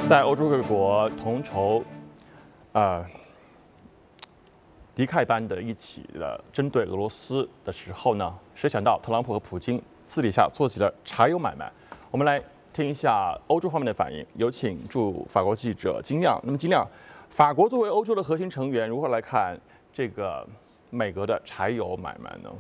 在欧洲各国同仇，敌忾般的一起针对俄罗斯的时候呢，谁想到特朗普和普京私底下做起了柴油买卖？我们来听一下欧洲方面的反应，有请驻法国记者金亮。那么金亮，法国作为欧洲的核心成员，如何来看这个美国的柴油买卖呢？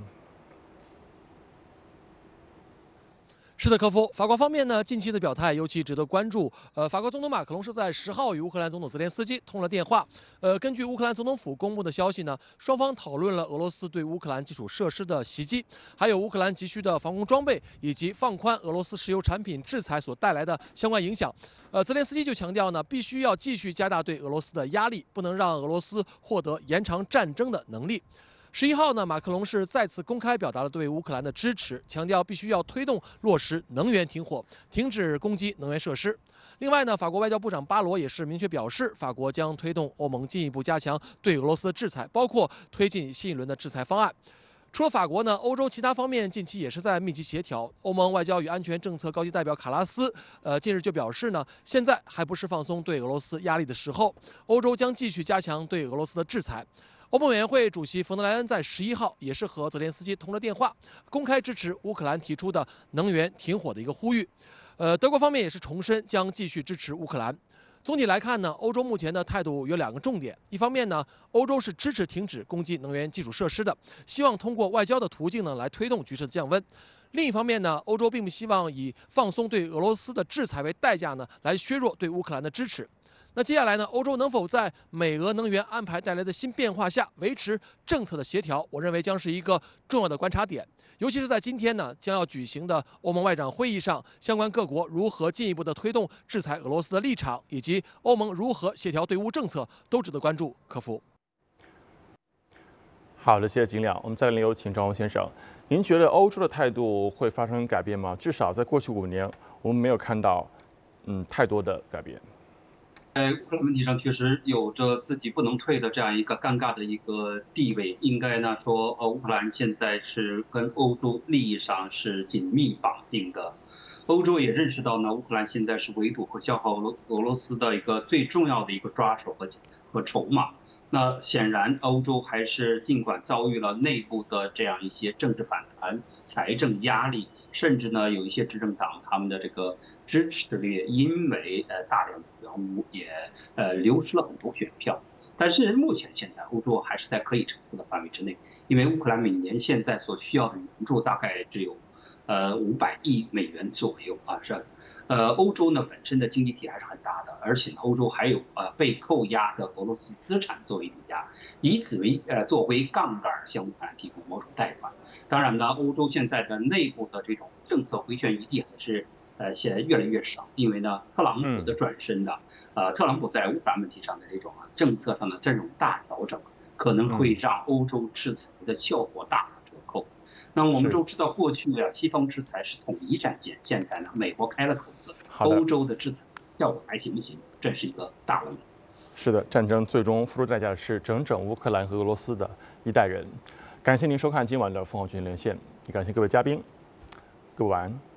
是的，科夫。法国方面呢，近期的表态尤其值得关注。法国总统马克龙是在10号与乌克兰总统泽连斯基通了电话。根据乌克兰总统府公布的消息呢，双方讨论了俄罗斯对乌克兰基础设施的袭击，还有乌克兰急需的防空装备，以及放宽俄罗斯石油产品制裁所带来的相关影响。泽连斯基就强调呢，必须要继续加大对俄罗斯的压力，不能让俄罗斯获得延长战争的能力。11号呢，马克龙是再次公开表达了对乌克兰的支持，强调必须要推动落实能源停火，停止攻击能源设施。另外呢，法国外交部长巴罗也是明确表示，法国将推动欧盟进一步加强对俄罗斯的制裁，包括推进新一轮的制裁方案。除了法国呢，欧洲其他方面近期也是在密集协调。欧盟外交与安全政策高级代表卡拉斯，近日就表示呢，现在还不是放松对俄罗斯压力的时候，欧洲将继续加强对俄罗斯的制裁。欧盟委员会主席冯德莱恩在11号也是和泽连斯基通了电话，公开支持乌克兰提出的能源停火的一个呼吁。德国方面也是重申将继续支持乌克兰。总体来看呢，欧洲目前的态度有2个重点。一方面呢，欧洲是支持停止攻击能源基础设施的，希望通过外交的途径呢来推动局势的降温。另一方面呢，欧洲并不希望以放松对俄罗斯的制裁为代价呢来削弱对乌克兰的支持。那接下来呢，欧洲能否在美俄能源安排带来的新变化下维持政策的协调，我认为将是一个重要的观察点。尤其是在今天呢将要举行的欧盟外长会议上，相关各国如何进一步的推动制裁俄罗斯的立场，以及欧盟如何协调对乌政策，都值得关注。科夫。 好的，谢谢金亮。我们再来有请张宏先生，您觉得欧洲的态度会发生改变吗？至少在过去5年，我们没有看到太多的改变。 乌克兰问题上确实有着自己不能退的这样一个尴尬的一个地位。应该呢说，乌克兰现在是跟欧洲利益上是紧密绑定的。欧洲也认识到呢，乌克兰现在是围堵和消耗俄罗斯的一个最重要的一个抓手和筹码。那显然，欧洲还是尽管遭遇了内部的这样一些政治反弹、财政压力，甚至呢有一些执政党他们的这个支持率因为大量的援乌也流失了很多选票。但是目前现在欧洲还是在可以承受的范围之内，因为乌克兰每年现在所需要的援助大概只有500亿美元左右啊，是。欧洲呢本身的经济体还是很大的，而且呢欧洲还有被扣押的俄罗斯资产作为抵押，以此作为杠杆向乌克兰提供某种贷款。当然呢，欧洲现在的内部的这种政策回旋余地还是现在越来越少，因为呢特朗普的转身呢，特朗普在乌克兰问题上的这种政策上的这种大调整，可能会让欧洲制裁的效果大打折扣。那我们都知道，过去西方制裁是统一战线，现在呢，美国开了口子，欧洲的制裁效果还行不行？这是一个大问题。 是的，战争最终付出代价的是整整乌克兰和俄罗斯的一代人。感谢您收看今晚的凤凰群连线，也感谢各位嘉宾，各位晚安。